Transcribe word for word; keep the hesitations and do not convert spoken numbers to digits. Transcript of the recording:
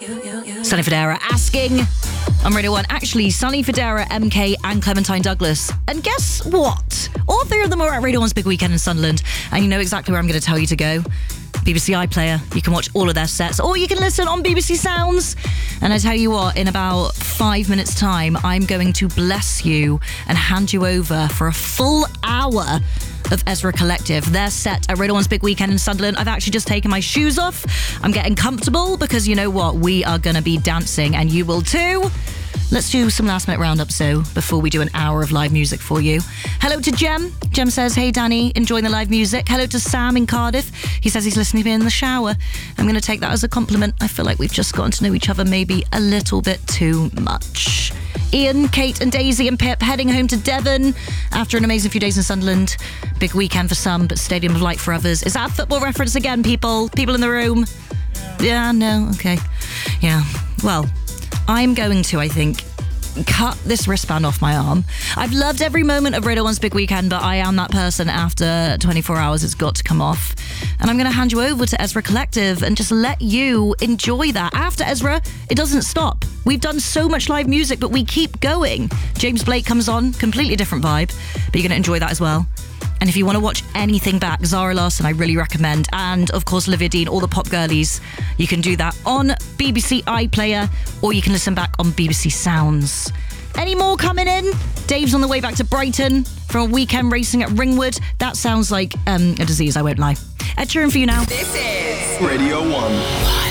Sonny Fodera asking on Radio one. Actually, Sonny Fodera, M K and Clementine Douglas. And guess what? All three of them are at Radio one's Big Weekend in Sunderland. And you know exactly where I'm going to tell you to go. B B C iPlayer. You can watch all of their sets, or you can listen on B B C Sounds. And I tell you what, in about five minutes' time, I'm going to bless you and hand you over for a full hour of Ezra Collective. Their set at Radio one's Big Weekend in Sunderland. I've actually just taken my shoes off. I'm getting comfortable because you know what? We are going to be dancing and you will too. Let's do some last minute roundups though before we do an hour of live music for you. Hello to Jem. Jem says, hey Danny, enjoying the live music. Hello to Sam in Cardiff. He says he's listening to me in the shower. I'm going to take that as a compliment. I feel like we've just gotten to know each other maybe a little bit too much. Ian, Kate and Daisy and Pip heading home to Devon after an amazing few days in Sunderland. Big weekend for some, but Stadium of Light for others. Is that a football reference again, people? People in the room? Yeah, yeah no, okay. Yeah, well, I'm going to, I think, cut this wristband off my arm. I've loved every moment of Radio one's Big Weekend, but I am that person after twenty-four hours it's got to come off. And I'm going to hand you over to Ezra Collective and just let you enjoy that. After Ezra, it doesn't stop. We've done so much live music, but we keep going. James Blake comes on, completely different vibe, but you're going to enjoy that as well. And if you want to watch anything back, Zara Larsson, I really recommend. And, of course, Olivia Dean, all the pop girlies. You can do that on B B C iPlayer, or you can listen back on B B C Sounds. Any more coming in? Dave's on the way back to Brighton from a weekend racing at Ringwood. That sounds like um, a disease, I won't lie. Ed Sheeran for you now. This is Radio one.